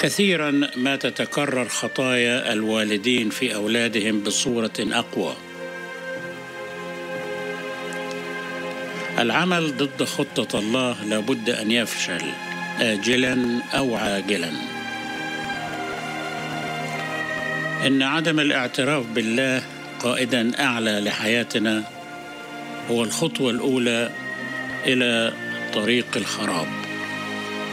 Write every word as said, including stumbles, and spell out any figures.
كثيرا ما تتكرر خطايا الوالدين في أولادهم بصورة أقوى. العمل ضد خطة الله لابد أن يفشل آجلا أو عاجلا. إن عدم الاعتراف بالله قائدا أعلى لحياتنا هو الخطوة الأولى إلى طريق الخراب.